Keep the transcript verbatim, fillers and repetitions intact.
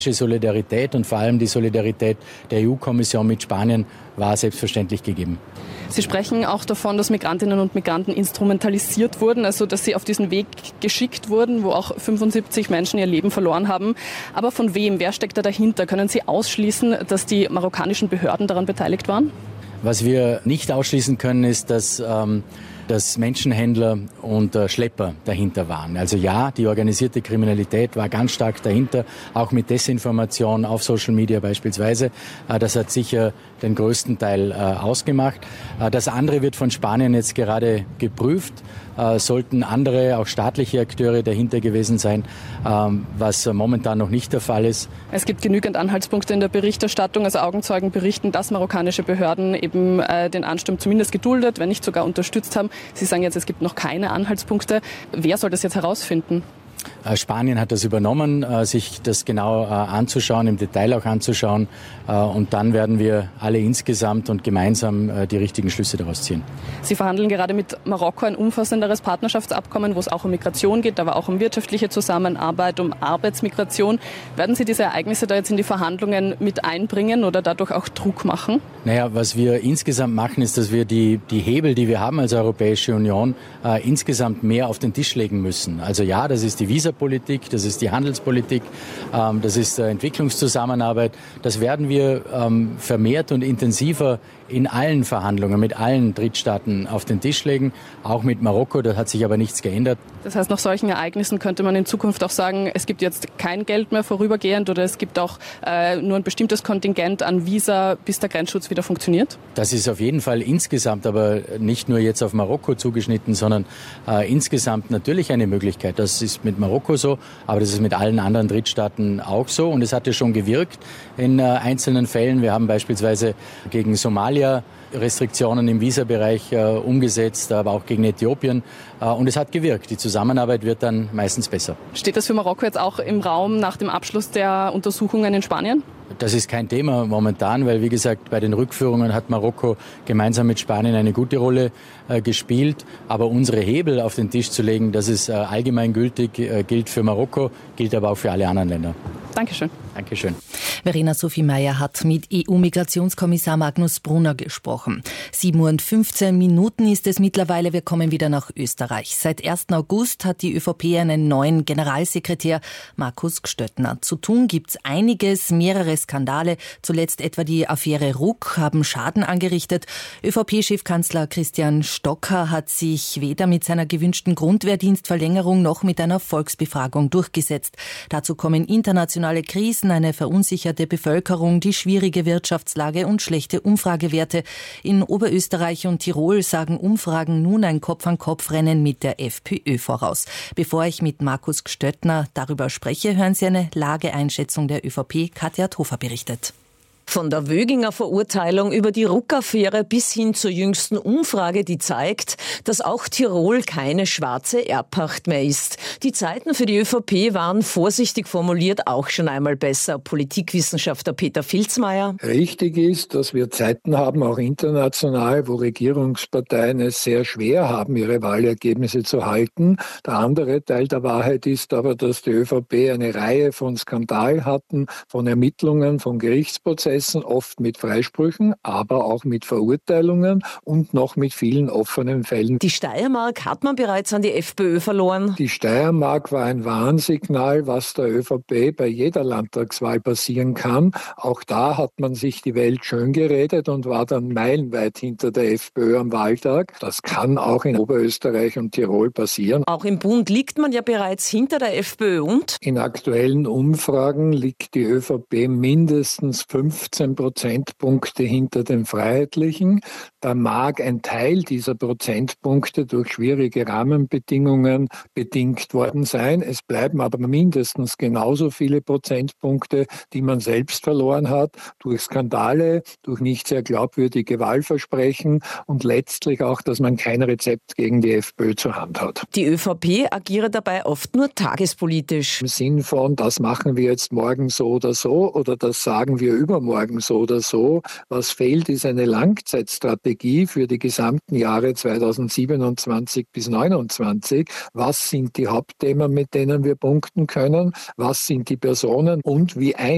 Solidarität und vor allem die Solidarität der E U-Kommission mit Spanien war selbstverständlich gegeben. Sie sprechen auch davon, dass Migrantinnen und Migranten instrumentalisiert wurden, also dass sie auf diesen Weg geschickt wurden, wo auch fünfundsiebzig Menschen ihr Leben verloren haben. Aber von wem? Wer steckt da dahinter? Können Sie ausschließen, dass die marokkanischen Behörden daran beteiligt waren? Was wir nicht ausschließen können, ist, dass ähm, dass Menschenhändler und äh, Schlepper dahinter waren. Also ja, die organisierte Kriminalität war ganz stark dahinter, auch mit Desinformation auf Social Media beispielsweise. Äh, das hat sicher den größten Teil äh, ausgemacht. Äh, das andere wird von Spanien jetzt gerade geprüft. Äh, sollten andere, auch staatliche Akteure dahinter gewesen sein, ähm, was äh, momentan noch nicht der Fall ist. Es gibt genügend Anhaltspunkte in der Berichterstattung. Also Augenzeugen berichten, dass marokkanische Behörden eben äh, den Ansturm zumindest geduldet, wenn nicht sogar unterstützt haben. Sie sagen jetzt, es gibt noch keine Anhaltspunkte. Wer soll das jetzt herausfinden? Spanien hat das übernommen, sich das genau anzuschauen, im Detail auch anzuschauen. Und dann werden wir alle insgesamt und gemeinsam die richtigen Schlüsse daraus ziehen. Sie verhandeln gerade mit Marokko ein umfassenderes Partnerschaftsabkommen, wo es auch um Migration geht, aber auch um wirtschaftliche Zusammenarbeit, um Arbeitsmigration. Werden Sie diese Ereignisse da jetzt in die Verhandlungen mit einbringen oder dadurch auch Druck machen? Naja, was wir insgesamt machen, ist, dass wir die, die Hebel, die wir haben als Europäische Union, äh, insgesamt mehr auf den Tisch legen müssen. Also ja, das ist die Visapolitik, das ist die Handelspolitik, ähm, das ist äh, Entwicklungszusammenarbeit. Das werden wir ähm, vermehrt und intensiver in allen Verhandlungen mit allen Drittstaaten auf den Tisch legen, auch mit Marokko. Da hat sich aber nichts geändert. Das heißt, nach solchen Ereignissen könnte man in Zukunft auch sagen, es gibt jetzt kein Geld mehr vorübergehend oder es gibt auch äh, nur ein bestimmtes Kontingent an Visa, bis der Grenzschutz wieder funktioniert? Das ist auf jeden Fall insgesamt, aber nicht nur jetzt auf Marokko zugeschnitten, sondern äh, insgesamt natürlich eine Möglichkeit. Das ist mit Marokko so, aber das ist mit allen anderen Drittstaaten auch so. Und es hatte schon gewirkt in äh, einzelnen Fällen. Wir haben beispielsweise gegen Somalia Restriktionen im Visabereich äh, umgesetzt, aber auch gegen Äthiopien. Äh, und es hat gewirkt. Die Zusammenarbeit wird dann meistens besser. Steht das für Marokko jetzt auch im Raum nach dem Abschluss der Untersuchungen in Spanien? Das ist kein Thema momentan, weil, wie gesagt, bei den Rückführungen hat Marokko gemeinsam mit Spanien eine gute Rolle äh, gespielt. Aber unsere Hebel auf den Tisch zu legen, das ist äh, allgemeingültig, äh, gilt für Marokko, gilt aber auch für alle anderen Länder. Dankeschön. Dankeschön. Verena Sophie Meyer hat mit E U-Migrationskommissar Magnus Brunner gesprochen. sieben Uhr und fünfzehn Minuten ist es mittlerweile. Wir kommen wieder nach Österreich. Seit ersten August hat die ÖVP einen neuen Generalsekretär, Markus Gstöttner. Zu tun gibt's einiges, mehrere Skandale, zuletzt etwa die Affäre Ruck, haben Schaden angerichtet. ÖVP-Chefkanzler Christian Stocker hat sich weder mit seiner gewünschten Grundwehrdienstverlängerung noch mit einer Volksbefragung durchgesetzt. Dazu kommen internationale Krisen, eine verunsicherte Bevölkerung, die schwierige Wirtschaftslage und schlechte Umfragewerte. In Oberösterreich und Tirol sagen Umfragen nun ein Kopf-an-Kopf-Rennen mit der FPÖ voraus. Bevor ich mit Markus Gstöttner darüber spreche, hören Sie eine Lageeinschätzung der ÖVP. Katja Thofer berichtet. Von der Wöginger Verurteilung über die Ruck-Affäre bis hin zur jüngsten Umfrage, die zeigt, dass auch Tirol keine schwarze Erbpacht mehr ist. Die Zeiten für die ÖVP waren vorsichtig formuliert auch schon einmal besser. Politikwissenschaftler Peter Filzmeier. Richtig ist, dass wir Zeiten haben, auch international, wo Regierungsparteien es sehr schwer haben, ihre Wahlergebnisse zu halten. Der andere Teil der Wahrheit ist aber, dass die ÖVP eine Reihe von Skandalen hatten, von Ermittlungen, von Gerichtsprozessen, oft mit Freisprüchen, aber auch mit Verurteilungen und noch mit vielen offenen Fällen. Die Steiermark hat man bereits an die FPÖ verloren. Die Steiermark war ein Warnsignal, was der ÖVP bei jeder Landtagswahl passieren kann. Auch da hat man sich die Welt schön geredet und war dann meilenweit hinter der FPÖ am Wahltag. Das kann auch in Oberösterreich und Tirol passieren. Auch im Bund liegt man ja bereits hinter der FPÖ und? In aktuellen Umfragen liegt die ÖVP mindestens fünfzehn Prozentpunkte hinter den Freiheitlichen. Da mag ein Teil dieser Prozentpunkte durch schwierige Rahmenbedingungen bedingt worden sein. Es bleiben aber mindestens genauso viele Prozentpunkte, die man selbst verloren hat, durch Skandale, durch nicht sehr glaubwürdige Wahlversprechen und letztlich auch, dass man kein Rezept gegen die FPÖ zur Hand hat. Die ÖVP agiere dabei oft nur tagespolitisch. Im Sinn von, das machen wir jetzt morgen so oder so oder das sagen wir übermorgen so oder so. Was fehlt, ist eine Langzeitstrategie für die gesamten Jahre zweitausendsiebenundzwanzig bis zweitausendneunundzwanzig. Was sind die Hauptthemen, mit denen wir punkten können? Was sind die Personen und wie ein